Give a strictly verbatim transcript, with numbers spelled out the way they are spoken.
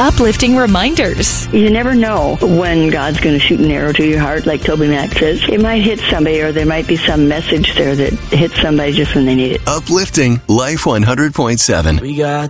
uplifting reminders. You never know when God's going to shoot an arrow to your heart, like Toby Mac says. It might hit somebody, or there might be some message there that hits somebody just when they need it. Uplifting Life one hundred point seven. We got